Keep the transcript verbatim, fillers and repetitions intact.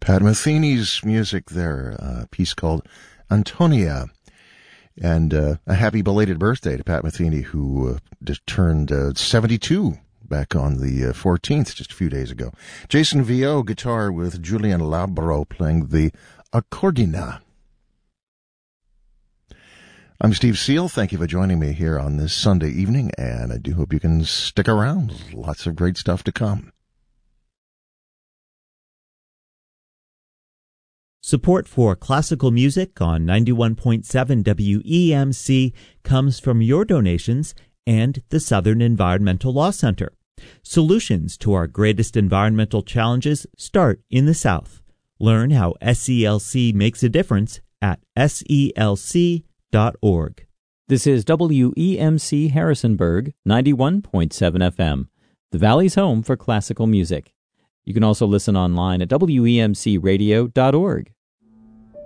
Pat Metheny's music there, a piece called Antonia. And uh, a happy belated birthday to Pat Metheny, who uh, just turned uh, seventy-two back on the uh, fourteenth, just a few days ago. Jason Vio, guitar with Julian Labro playing the accordina. I'm Steve Seal. Thank you for joining me here on this Sunday evening, and I do hope you can stick around. Lots of great stuff to come. Support for classical music on ninety-one point seven W E M C comes from your donations and the Southern Environmental Law Center. Solutions to our greatest environmental challenges start in the South. Learn how S E L C makes a difference at S E L C dot org. This is W E M C Harrisonburg, ninety-one point seven F M, the Valley's home for classical music. You can also listen online at W E M C radio dot org.